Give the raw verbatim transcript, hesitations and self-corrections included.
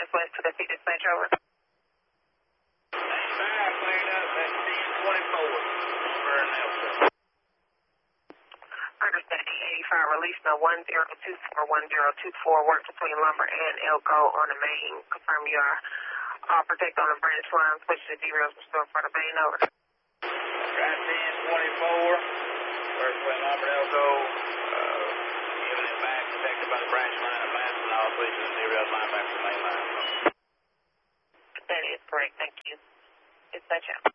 Northwest to the P dispatch, over. Five, cleared up at ten twenty-four. For Nelson. Understanding eighty-five, release no one zero two four one zero two four, work between Lumber and Elko on the main. Confirm you are uh, protect on the branch line, switch to derails restore for the main, over. Right ten twenty-four. Work between Lumber and Elko. Uh, giving it back, protected by the branch line of Madison, all switching to derails line back to the main line. That is correct, thank you. Dispatch out.